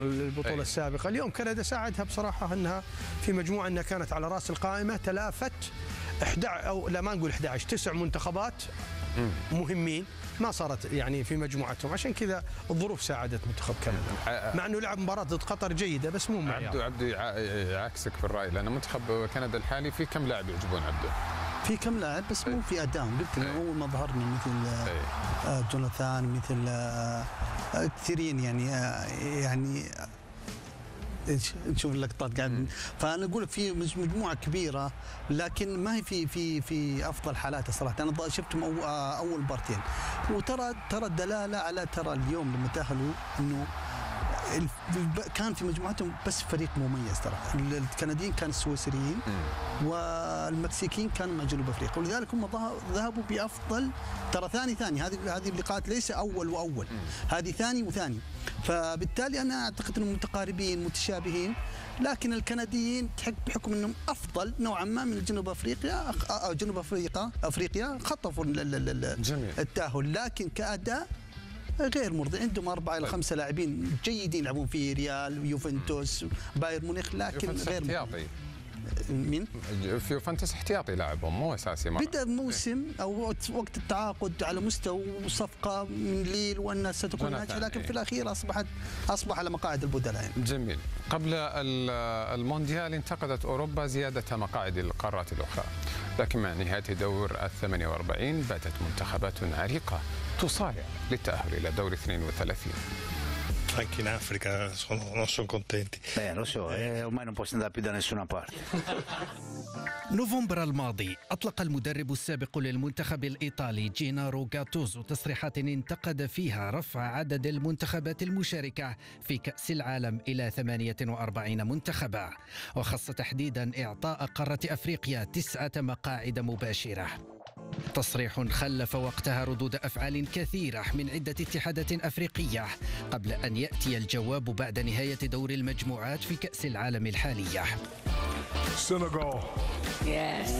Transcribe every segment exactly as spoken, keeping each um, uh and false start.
البطولة أي. السابقة. اليوم كندا ساعدها بصراحة أنها في مجموعة أنها كانت على رأس القائمة، تلافت إحدى أو لا ما نقول إحدى عشر تسع منتخبات مهمين ما صارت يعني في مجموعتهم، عشان كذا الظروف ساعدت منتخب كندا مع انه لعب مباراه ضد قطر جيده بس مو معيار. عبدو عبدو يعكسك في الراي، لان منتخب كندا الحالي في كم لاعب يعجبون عبدو؟ في كم لاعب بس مو في اداء، قلت انه اول ما ظهرنا مثل آه جوناثان، مثل آه كثيرين يعني آه يعني نشوف اللقطات قاعد. فانا اقول في مجموعه كبيره لكن ما هي في في في افضل حالاتها صراحه. انا شفتهم أو اول مبارتين وترى ترى الدلاله على ترى اليوم لما تاهلوا انه كان في مجموعتهم بس فريق مميز. ترى الكنديين كانوا السويسريين والمكسيكيين كانوا مع جنوب افريقيا، ولذلك هم ذهبوا بافضل. ترى ثاني ثاني هذه هذه اللقاءات ليس اول واول، هذه ثاني وثاني. فبالتالي انا اعتقد انهم متقاربين متشابهين، لكن الكنديين بحكم انهم افضل نوعا ما من جنوب افريقيا او جنوب افريقيا افريقيا خطفوا التاهل، لكن كاداء غير مرضي. عندهم أربعة إلى خمسة لاعبين جيدين يلعبون في ريال يوفنتوس بايرن مونيخ، لكن غير احتياطي. مين؟ في يوفنتوس احتياطي لاعبهم مو اساسي مرة. بدأ موسم او وقت التعاقد على مستوى صفقه من ليل والناس ستكون ناجحه، لكن في الاخير اصبحت اصبح على مقاعد البدلاء. جميل. قبل المونديال انتقدت اوروبا زياده مقاعد القارات الاخرى، لكن مع نهايه دور الثمانية وأربعين باتت منتخبات عريقه تصارع للتأهل إلى دور اثنين وثلاثين. Anche in Africa sono, non sono contenti. Eh, lo so, eh, ormai non posso andare più da nessuna parte. نوفمبر الماضي أطلق المدرب السابق للمنتخب الإيطالي جينارو غاتوزو تصريحات انتقد فيها رفع عدد المنتخبات المشاركة في كأس العالم إلى ثمانية وأربعين منتخبا، وخص تحديدا إعطاء قارة أفريقيا تسعة مقاعد مباشرة. تصريح خلف وقتها ردود أفعال كثيرة من عدة اتحادات أفريقية قبل أن يأتي الجواب بعد نهاية دور المجموعات في كأس العالم الحالية. Senegal. Yes.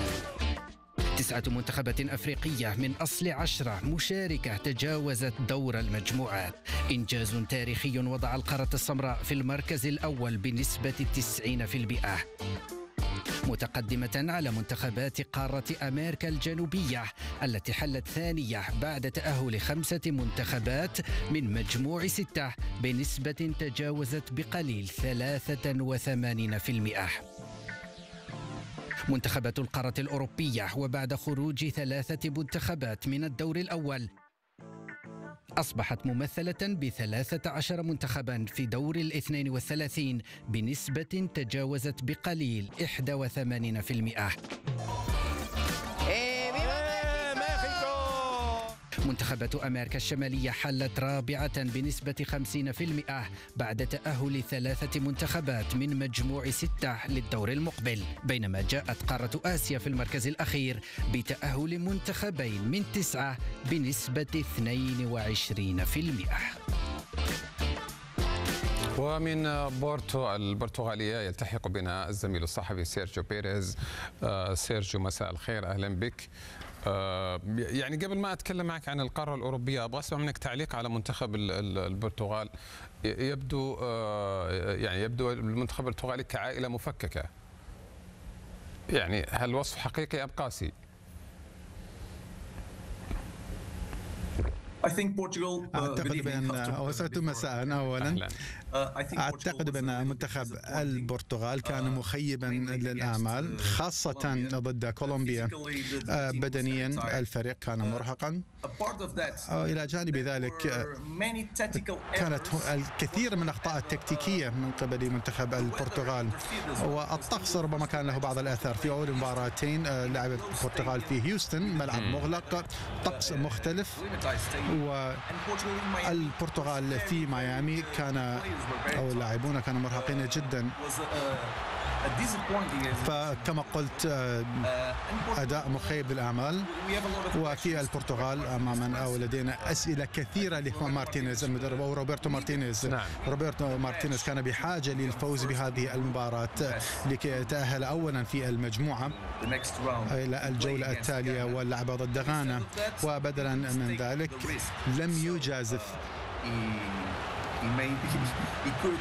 تسعة منتخبات أفريقية من أصل عشرة مشاركة تجاوزت دور المجموعات، إنجاز تاريخي وضع القارة السمراء في المركز الأول بنسبة تسعين بالمئة، متقدمة على منتخبات قارة أمريكا الجنوبية التي حلت ثانية بعد تأهل خمسة منتخبات من مجموع ستة بنسبة تجاوزت بقليل ثلاثة وثمانين بالمئة. منتخبات القارة الأوروبية وبعد خروج ثلاثة منتخبات من الدور الأول أصبحت ممثلة بثلاثة عشر منتخبا في دور الاثنين والثلاثين بنسبة تجاوزت بقليل إحدى وثمانين بالمئة. منتخبات أمريكا الشمالية حلت رابعة بنسبة خمسين بالمئة بعد تأهل ثلاثة منتخبات من مجموع ستة للدور المقبل، بينما جاءت قارة آسيا في المركز الأخير بتأهل منتخبين من تسعة بنسبة اثنين وعشرين بالمئة. ومن بورتو البرتغالية يلتحق بنا الزميل الصحفي سيرجيو بيريز. سيرجيو مساء الخير، أهلا بك. يعني قبل ما أتكلم معك عن القارة الأوروبية أبغى أسمع منك تعليق على منتخب البرتغال. يبدو يعني يبدو المنتخب البرتغالي كعائلة مفككة، يعني هل وصف حقيقي أم قاسي؟ أعتقد بأن وسعت مساء أولا أعتقد بأن منتخب البرتغال كان مخيبا للآمال خاصة ضد كولومبيا. بدنيا الفريق كان مرهقا، إلى جانب ذلك كانت الكثير من الأخطاء التكتيكية من قبل منتخب البرتغال، والطقس ربما كان له بعض الآثار. في أول مباراتين لعبت البرتغال في هيوستن، ملعب مغلق، طقس مختلف، والبرتغال في ميامي كان أو اللاعبون كانوا مرهقين جدا. فكما قلت أداء مخيب للآمال، وفي البرتغال أمامنا أو لدينا أسئلة كثيرة لمارتينيز المدرب أو روبرتو مارتينيز. نعم. روبرتو مارتينيز كان بحاجة للفوز بهذه المباراة لكي يتأهل أولا في المجموعة إلى الجولة التالية واللعب ضد غانا، وبدلا من ذلك لم يجازف